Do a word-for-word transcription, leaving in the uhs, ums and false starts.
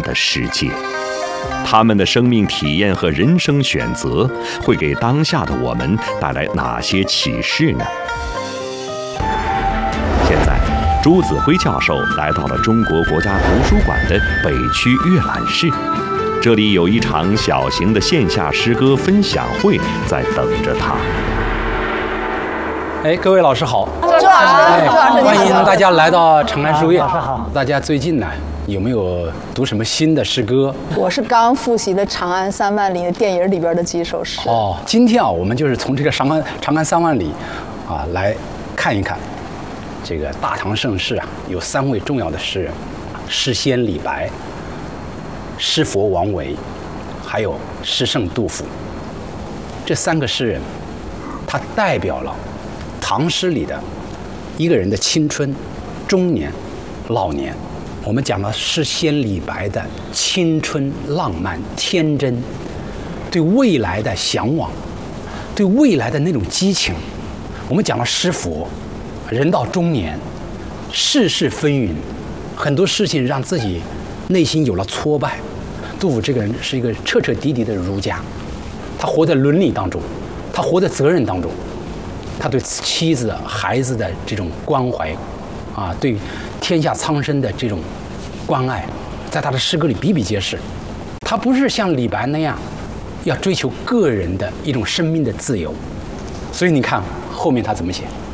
的世界。他们的生命体验和人生选择会给当下的我们带来哪些启示呢？现在，朱子辉教授来到了中国国家图书馆的北区阅览室，这里有一场小型的线下诗歌分享会在等着他。 哎，各位老师好！ 朱老师， 哎， 朱老师， 欢迎大家来到长安书院。 老师好。 大家最近呢有没有读什么新的诗歌？ 我是刚复习了《长安三万里》的电影里边的几首诗。 哦，今天啊，我们就是从这个长安长安三万里啊来看一看，这个大唐盛世啊，有三位重要的诗人：诗仙李白、诗佛王维，还有诗圣杜甫。这三个诗人，他代表了唐诗里的一个人的青春、中年、老年。我们讲了诗仙李白的青春、浪漫、天真，对未来的向往，对未来的那种激情。我们讲了诗佛，人到中年，世事纷纭，很多事情让自己内心有了挫败。杜甫这个人是一个彻彻底底的儒家，他活在伦理当中，他活在责任当中，他对妻子、孩子的这种关怀，啊，对天下苍生的这种关爱，在他的诗歌里比比皆是。他不是像李白那样要追求个人的一种生命的自由，所以你看后面他怎么写。